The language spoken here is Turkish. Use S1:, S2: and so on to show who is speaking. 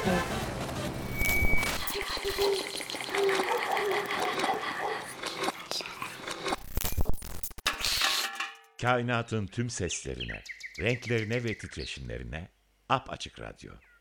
S1: Kainatın tüm seslerine, renklerine ve titreşimlerine apaçık radyo.